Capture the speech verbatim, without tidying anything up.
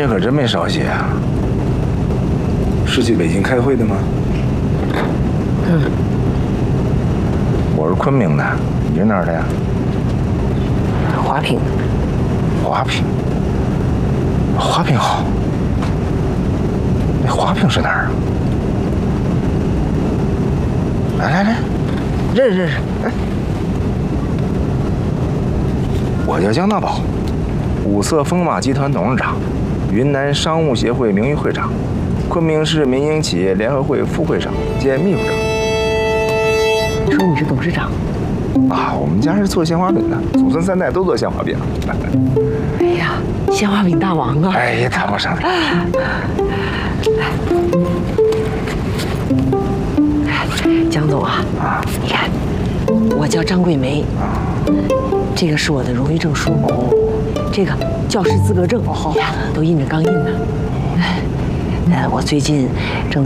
这可真没少写啊。是去北京开会的吗？ 嗯。 我是昆明的，你是哪儿的呀？ 华平。 华平。华平好。那华平是哪儿啊？来来来，认识认识。哎，我叫江大宝，五色风马集团董事长，云南商务协会名誉会长，昆明市民营企业联合会副会长兼秘书长。 你说你是董事长？ 啊，我们家是做鲜花饼的，祖孙三代都做鲜花饼。 哎呀，鲜花饼大王啊！ 哎呀，谈不上。 江总啊，啊，你看，我叫张桂梅，啊，这个是我的荣誉证书，哦，这个教师资格证，哦，你看都印着钢印呢。哎，呃，我最近正